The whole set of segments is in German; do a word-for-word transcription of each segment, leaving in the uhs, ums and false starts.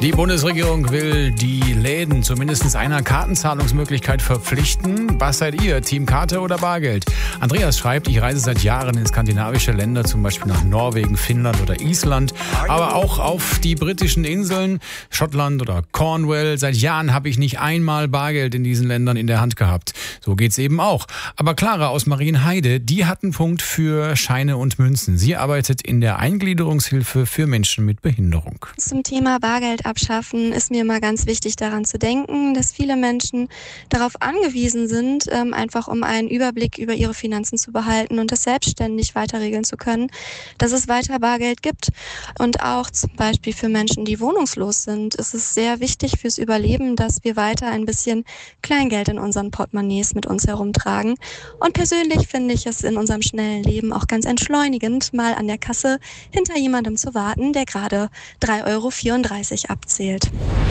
Die Bundesregierung will die Läden zu mindestens einer Kartenzahlungsmöglichkeit verpflichten. Was seid ihr, Team Karte oder Bargeld? Andreas schreibt, ich reise seit Jahren in skandinavische Länder, zum Beispiel nach Norwegen, Finnland oder Island, aber auch auf die britischen Inseln, Schottland oder Cornwall. Seit Jahren habe ich nicht einmal Bargeld in diesen Ländern in der Hand gehabt. So geht's eben auch. Aber Clara aus Marienheide, die hat einen Punkt für Scheine und Münzen. Sie arbeitet in der Eingliederungshilfe für Menschen mit Behinderung. Zum Thema Bargeld abschaffen ist mir immer ganz wichtig, daran zu denken, dass viele Menschen darauf angewiesen sind, ähm, einfach um einen Überblick über ihre Finanzen zu behalten und das selbstständig weiter regeln zu können, dass es weiter Bargeld gibt. Und auch zum Beispiel für Menschen, die wohnungslos sind, ist es sehr wichtig fürs Überleben, dass wir weiter ein bisschen Kleingeld in unseren Portemonnaies mit uns herumtragen. Und persönlich finde ich es in unserem schnellen Leben auch ganz entschleunigend, mal an der Kasse hinter jemandem zu warten, der gerade drei Euro vierunddreißig abzählt.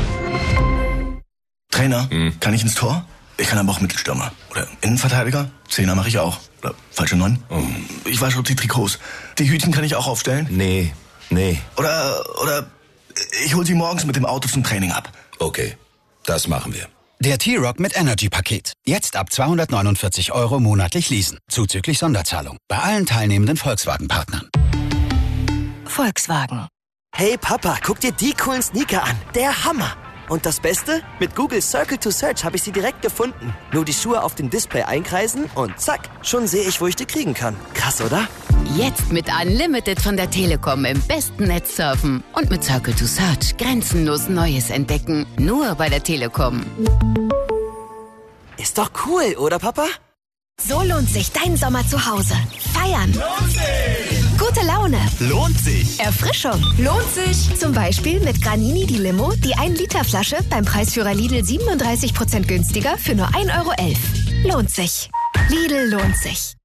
Trainer, hm. kann ich ins Tor? Ich kann aber auch Mittelstürmer. Oder Innenverteidiger? Zehner mache ich auch. Oder falsche Neun? Oh. Ich wasche die Trikots. Die Hütchen kann ich auch aufstellen? Nee, nee. Oder, oder ich hol sie morgens mit dem Auto zum Training ab. Okay, das machen wir. Der T-Rock mit Energy-Paket. Jetzt ab zweihundertneunundvierzig Euro monatlich leasen. Zuzüglich Sonderzahlung. Bei allen teilnehmenden Volkswagen-Partnern. Volkswagen. Hey Papa, guck dir die coolen Sneaker an. Der Hammer. Und das Beste? Mit Google Circle to Search habe ich sie direkt gefunden. Nur die Schuhe auf dem Display einkreisen und zack, schon sehe ich, wo ich die kriegen kann. Krass, oder? Jetzt mit Unlimited von der Telekom im besten Netz surfen. Und mit Circle to Search grenzenlos Neues entdecken. Nur bei der Telekom. Ist doch cool, oder Papa? So lohnt sich dein Sommer zu Hause. Feiern. Lohnt sich. Gute Laune. Lohnt sich. Erfrischung. Lohnt sich. Zum Beispiel mit Granini die Limo, die ein Liter Flasche beim Preisführer Lidl siebenunddreißig Prozent günstiger für nur ein Euro elf. Lohnt sich. Lidl lohnt sich.